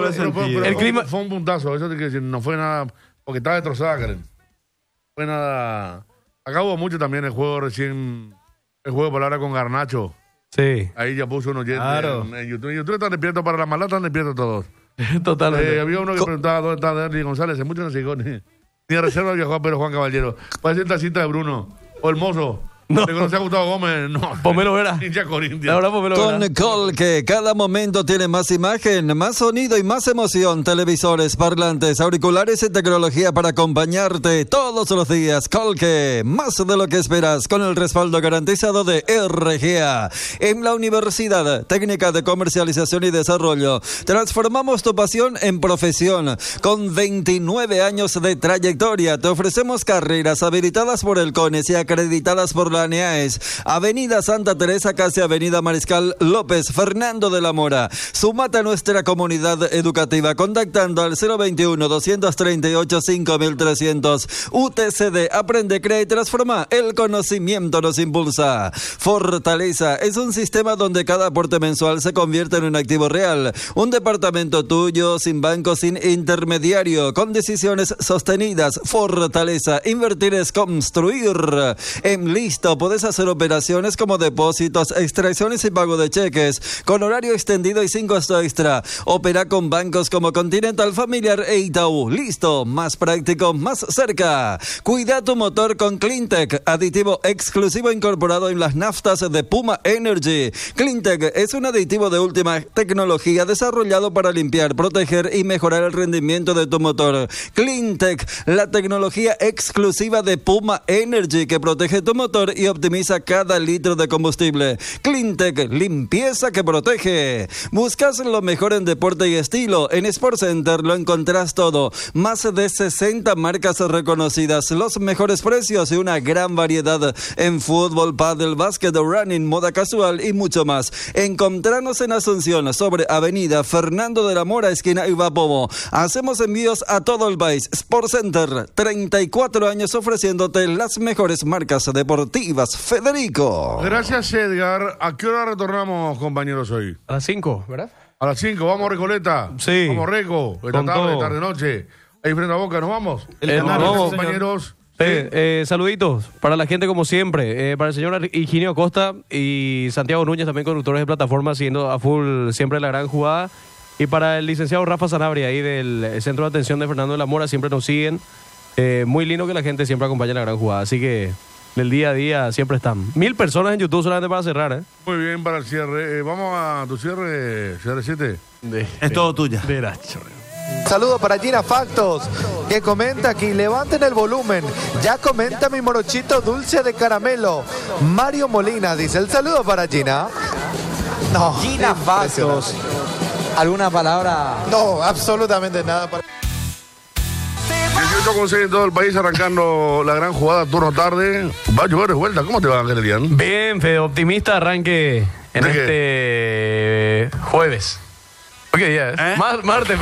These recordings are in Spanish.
tuve sentido. El clima fue un puntazo, eso te quiero decir, no fue nada, porque estaba destrozada, Karen. No fue nada. Acá hubo mucho también el juego recién, el juego de palabras con Garnacho. Sí. Ahí ya puso un oyente Claro. en YouTube. En YouTube están despiertos para la maldad, están despiertos todos. Totalmente. Había uno que preguntaba dónde está Derry González, hace mucho no se llegó ni a reserva había jugado Pedro Juan Caballero. Parece el tacita de Bruno. O el mozo. No. Le conocí a Gustavo Gómez. No. Pomelo Vera. Hincha Corinthians. Ahora Pomelo Con Vera. Colque, cada momento tiene más imagen, más sonido y más emoción. Televisores, parlantes, auriculares y tecnología para acompañarte todos los días. Colque, más de lo que esperas, con el respaldo garantizado de RGA. En la Universidad Técnica de Comercialización y Desarrollo, transformamos tu pasión en profesión. Con 29 años de trayectoria, te ofrecemos carreras habilitadas por el CONES y acreditadas por la ANEAES. Avenida Santa Teresa, casi Avenida Mariscal López Fernando de la Mora. Súmate a nuestra comunidad educativa contactando al 021-238-5300. UTCD, aprende, crea y transforma. El conocimiento nos impulsa. Fortaleza es un sistema donde cada aporte mensual se convierte en un activo real. Un departamento tuyo, sin banco, sin intermediario, con decisiones sostenidas. Fortaleza, invertir es construir. En Listo podés hacer operaciones como depósitos, extracciones y pago de cheques, con horario extendido y sin costo extra. Opera con bancos como Continental, Familiar e Itaú. Listo, más práctico, más cerca. Cuida tu motor con Cleantech, aditivo exclusivo incorporado en las naftas de Puma Energy. Cleantech es un aditivo de última tecnología desarrollado para limpiar, proteger y mejorar el rendimiento de tu motor. Cleantech, la tecnología exclusiva de Puma Energy que protege tu motor y optimiza cada litro de combustible. Cleantech, limpieza que protege. Buscas lo mejor en deporte y estilo. En Sport Center lo encontrás todo. Más de 60 marcas reconocidas, los mejores precios y una gran variedad en fútbol, pádel, básquet, running, moda casual y mucho más. Encontranos en Asunción, sobre Avenida Fernando de la Mora, esquina Ibapomo. Hacemos envíos a todo el país. Sport Center, 34 años ofreciéndote las mejores marcas deportivas. Federico. Gracias, Edgar. ¿A qué hora retornamos, compañeros, hoy? A las 5, ¿verdad? A las 5. ¿Vamos, Recoleta? Sí. Vamos, Reco. Esta Con tarde, todo. tarde-noche. Ahí frente a Boca, ¿nos vamos? Nos Vamos, vamos. compañeros. Saluditos para la gente como siempre, para el señor Higinio Acosta y Santiago Núñez, también conductores de plataforma, siguiendo a full siempre la gran jugada. Y para el licenciado Rafa Sanabria, ahí del Centro de Atención de Fernando de la Mora, siempre nos siguen. Muy lindo que la gente siempre acompañe la gran jugada, así que del día a día siempre están. 1000 personas en YouTube solamente para cerrar, ¿eh? Muy bien, para el cierre. Vamos a tu cierre, CR7. Es todo tuya. Saludo para Gina Factos, que comenta aquí, levanten el volumen, ya comenta mi morochito dulce de caramelo. Mario Molina dice, el saludo para Gina. No, Gina Factos. ¿Alguna palabra? No, absolutamente nada para... 18:06 en todo el país, arrancando la gran jugada turno tarde. Va a llover de vuelta. ¿Cómo te va, Ángel Elian? Bien, Fede, optimista arranque en ¿De este jueves. ¿Qué día es? Martes.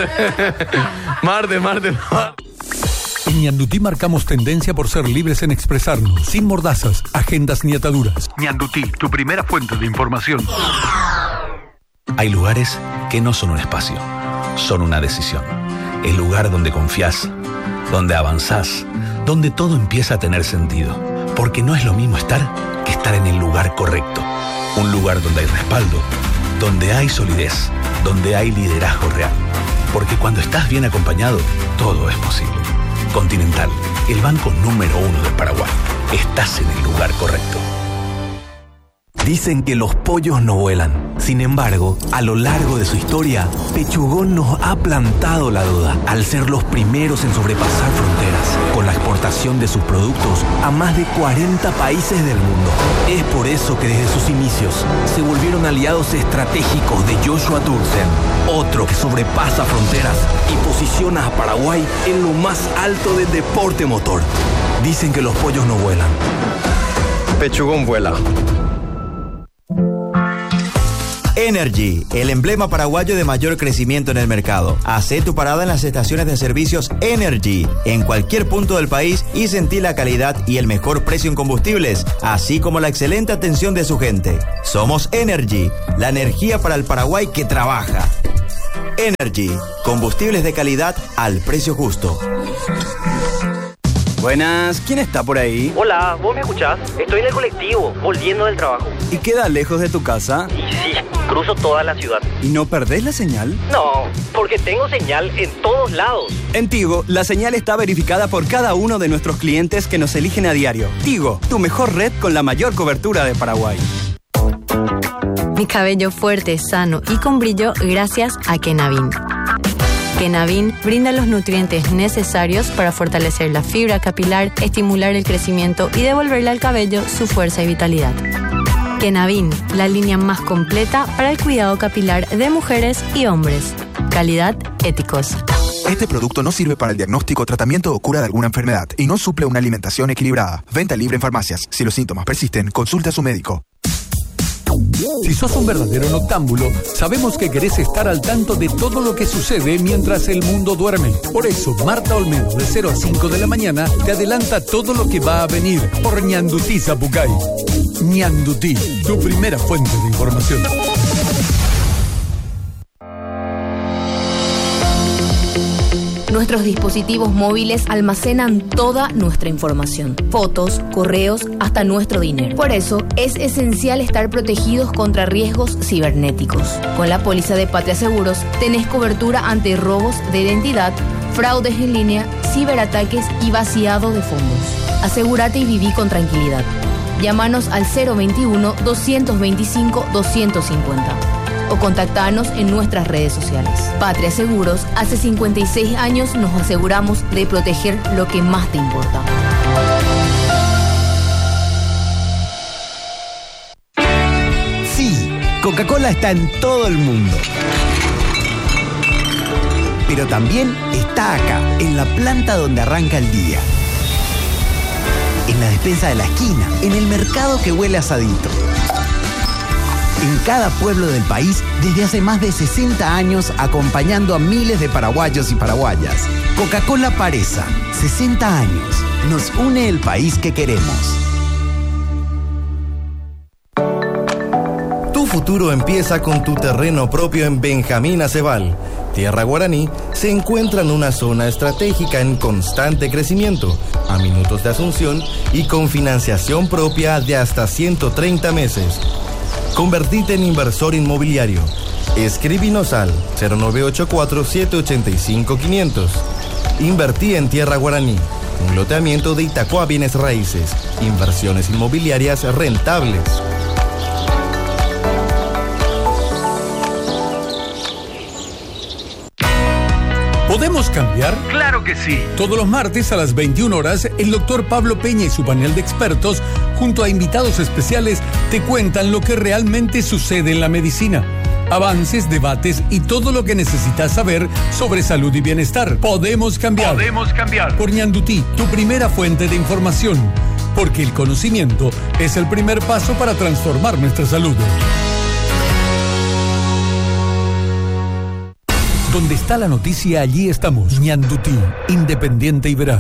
Martes. En Ñandutí marcamos tendencia por ser libres en expresarnos, sin mordazas, agendas ni ataduras. Ñandutí, tu primera fuente de información. Hay lugares que no son un espacio, son una decisión. El lugar donde confías, donde avanzás, donde todo empieza a tener sentido. Porque no es lo mismo estar que estar en el lugar correcto. Un lugar donde hay respaldo, donde hay solidez, donde hay liderazgo real. Porque cuando estás bien acompañado, todo es posible. Continental, el banco número 1 del Paraguay. Estás en el lugar correcto. Dicen que los pollos no vuelan. Sin embargo, a lo largo de su historia, Pechugón nos ha plantado la duda al ser los primeros en sobrepasar fronteras, con la exportación de sus productos a más de 40 países del mundo. Es por eso que desde sus inicios se volvieron aliados estratégicos de Joshua Tursen, otro que sobrepasa fronteras y posiciona a Paraguay en lo más alto del deporte motor. Dicen que los pollos no vuelan. Pechugón vuela. Energy, el emblema paraguayo de mayor crecimiento en el mercado. Hacé tu parada en las estaciones de servicios Energy, en cualquier punto del país, y sentí la calidad y el mejor precio en combustibles, así como la excelente atención de su gente. Somos Energy, la energía para el Paraguay que trabaja. Energy, combustibles de calidad al precio justo. Buenas, ¿quién está por ahí? Hola, ¿vos me escuchás? Estoy en el colectivo, volviendo del trabajo. ¿Y queda lejos de tu casa? Y sí, cruzo toda la ciudad. ¿Y no perdés la señal? No, porque tengo señal en todos lados. En Tigo, la señal está verificada por cada uno de nuestros clientes que nos eligen a diario. Tigo, tu mejor red con la mayor cobertura de Paraguay. Mi cabello fuerte, sano y con brillo gracias a Kenavin. Kenavin brinda los nutrientes necesarios para fortalecer la fibra capilar, estimular el crecimiento y devolverle al cabello su fuerza y vitalidad. Kenavin, la línea más completa para el cuidado capilar de mujeres y hombres. Calidad, éticos. Este producto no sirve para el diagnóstico, tratamiento o cura de alguna enfermedad y no suple una alimentación equilibrada. Venta libre en farmacias. Si los síntomas persisten, consulte a su médico. Si sos un verdadero noctámbulo, sabemos que querés estar al tanto de todo lo que sucede mientras el mundo duerme. Por eso, Marta Olmedo, de 0 a 5 de la mañana, te adelanta todo lo que va a venir por Ñandutí Zapucay. Ñandutí, tu primera fuente de información. Nuestros dispositivos móviles almacenan toda nuestra información, fotos, correos, hasta nuestro dinero. Por eso, es esencial estar protegidos contra riesgos cibernéticos. Con la póliza de Patria Seguros, tenés cobertura ante robos de identidad, fraudes en línea, ciberataques y vaciado de fondos. Asegúrate y viví con tranquilidad. Llámanos al 021-225-250. O contactarnos en nuestras redes sociales. Patria Seguros, hace 56 años nos aseguramos de proteger lo que más te importa. Sí, Coca-Cola está en todo el mundo. Pero también está acá, en la planta donde arranca el día. En la despensa de la esquina, en el mercado que huele a asadito. En cada pueblo del país, desde hace más de 60 años, acompañando a miles de paraguayos y paraguayas. Coca-Cola Paresa, 60 años. Nos une el país que queremos. Tu futuro empieza con tu terreno propio en Benjamín Acebal. Tierra Guaraní se encuentra en una zona estratégica en constante crecimiento, a minutos de Asunción y con financiación propia de hasta 130 meses. Convertite en inversor inmobiliario. Escríbenos al 0984-785-500. Invertí en Tierra Guaraní. Un loteamiento de Itacua Bienes Raíces. Inversiones inmobiliarias rentables. ¿Podemos cambiar? ¡Claro que sí! Todos los martes a las 21 horas, el doctor Pablo Peña y su panel de expertos, junto a invitados especiales, te cuentan lo que realmente sucede en la medicina. Avances, debates y todo lo que necesitas saber sobre salud y bienestar. Podemos cambiar. Podemos cambiar. Por Ñandutí, tu primera fuente de información. Porque el conocimiento es el primer paso para transformar nuestra salud. Donde está la noticia, allí estamos. Ñandutí, independiente y veraz.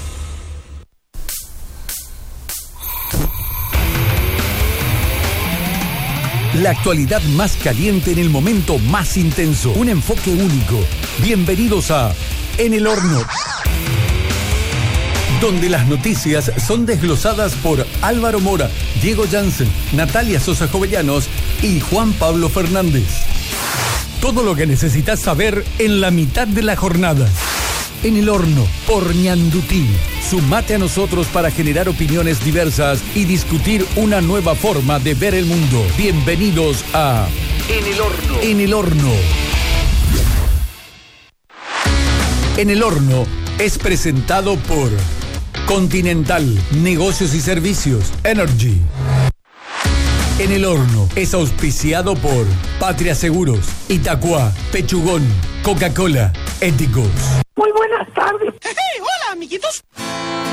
La actualidad más caliente en el momento más intenso. Un enfoque único. Bienvenidos a En el Horno. Donde las noticias son desglosadas por Álvaro Mora, Diego Jansen, Natalia Sosa Jovellanos y Juan Pablo Fernández. Todo lo que necesitas saber en la mitad de la jornada. En el Horno, por Ñandutí. Sumate a nosotros para generar opiniones diversas y discutir una nueva forma de ver el mundo. Bienvenidos a En el Horno. En el Horno. En el Horno es presentado por Continental, Negocios y Servicios, Energy. En el Horno es auspiciado por Patria Seguros, Itacua, Pechugón, Coca-Cola, Éticos. Muy buenas tardes. Hey, hola, amiguitos.